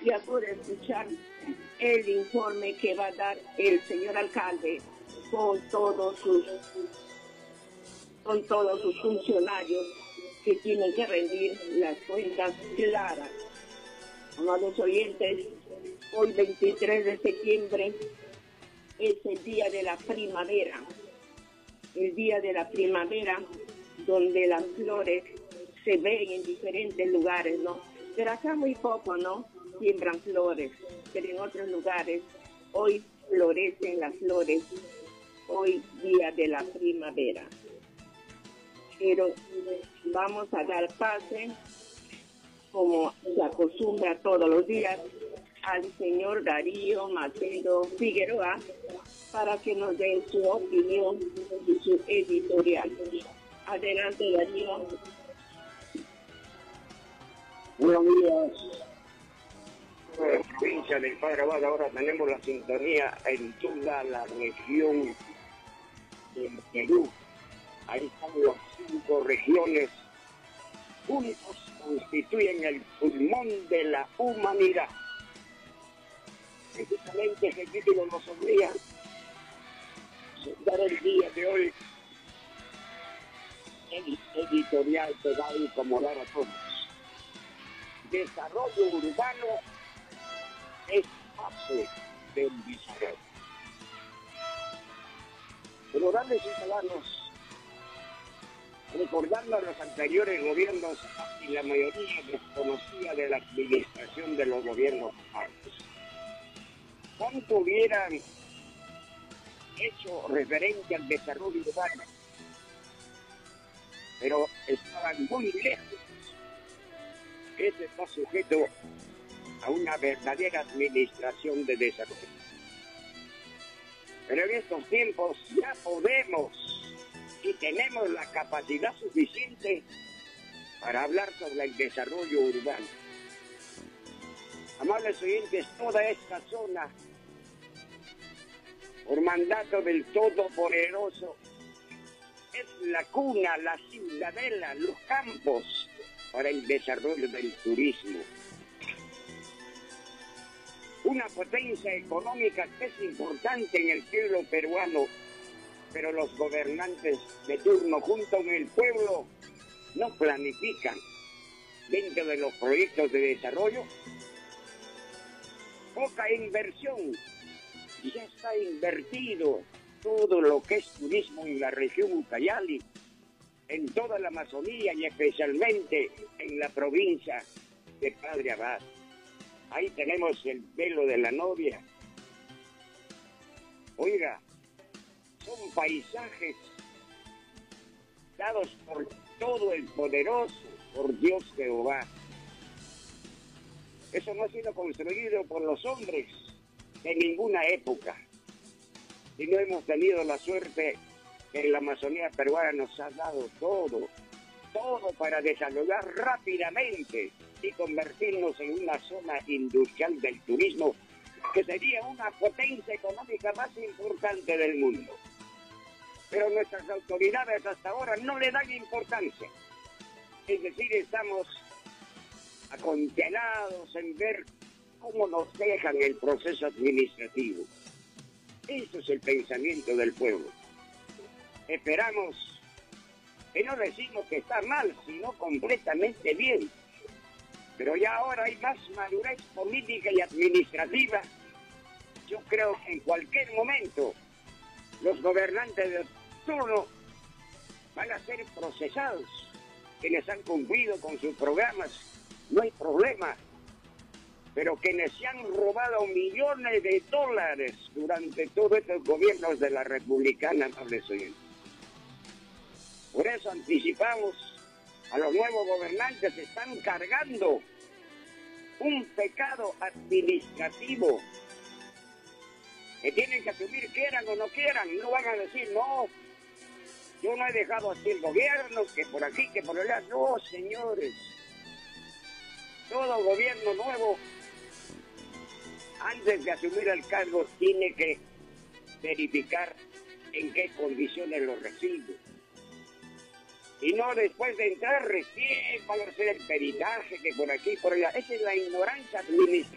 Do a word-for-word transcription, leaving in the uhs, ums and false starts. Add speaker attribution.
Speaker 1: ya por escuchar el informe que va a dar el señor alcalde con todos sus con todos sus funcionarios que tienen que rendir las cuentas claras. Amados oyentes, hoy veintitrés de septiembre es el día de la primavera, el día de la primavera donde las flores se ven en diferentes lugares, ¿no? Pero acá muy poco, ¿no? Siembran flores, pero en otros lugares hoy florecen las flores, hoy día de la primavera. Pero vamos a dar pase, como se acostumbra todos los días, al señor Darío Mateo Figueroa para que nos dé su opinión y su editorial. Adelante, Darío.
Speaker 2: Buenos días. En la provincia del Padre Abad ahora tenemos la sintonía en toda la región del Perú. Ahí están las cinco regiones juntos, constituyen el pulmón de la humanidad. Precisamente ese título nos obliga a dar el día de hoy el editorial que va a incomodar a todos. Desarrollo urbano es base del desarrollo. Ciudadanos y ciudadanos, recordando a los anteriores gobiernos y la mayoría desconocía de la administración de los gobiernos antes. ¿Cuánto hubieran hecho referente al desarrollo urbano? Pero estaban muy lejos. Este está sujeto a una verdadera administración de desarrollo. Pero en estos tiempos ya podemos y tenemos la capacidad suficiente para hablar sobre el desarrollo urbano. Amables oyentes, toda esta zona, por mandato del Todopoderoso, es la cuna, la ciudadela, los campos para el desarrollo del turismo. Una potencia económica que es importante en el pueblo peruano, pero los gobernantes de turno junto con el pueblo no planifican dentro de los proyectos de desarrollo. Poca inversión, ya está invertido todo lo que es turismo en la región Ucayali, en toda la Amazonía y especialmente en la provincia de Padre Abad. Ahí tenemos el velo de la novia. Oiga, son paisajes dados por todo el poderoso, por Dios Jehová. Eso no ha sido construido por los hombres de ninguna época. Y no hemos tenido la suerte que la Amazonía peruana nos ha dado todo, todo para desarrollar rápidamente y convertirnos en una zona industrial del turismo, que sería una potencia económica más importante del mundo. Pero nuestras autoridades hasta ahora no le dan importancia. Es decir, estamos acontenados en ver cómo nos dejan el proceso administrativo. Eso es el pensamiento del pueblo. Esperamos, que no decimos que está mal, sino completamente bien. Pero ya ahora hay más madurez política y administrativa. Yo creo que en cualquier momento los gobernantes de turno van a ser procesados. Quienes han cumplido con sus programas, no hay problema. Pero quienes se han robado millones de dólares durante todos estos gobiernos de la republicana, amables oyentes. Por eso anticipamos a los nuevos gobernantes, que están cargando un pecado administrativo que tienen que asumir, quieran o no quieran. No van a decir, no, yo no he dejado así el gobierno, que por aquí, que por allá. No, señores, todo gobierno nuevo, antes de asumir el cargo, tiene que verificar en qué condiciones lo recibe. Y no después de entrar recién van a hacer el peritaje, que por aquí, por allá. Esa es la ignorancia administrativa.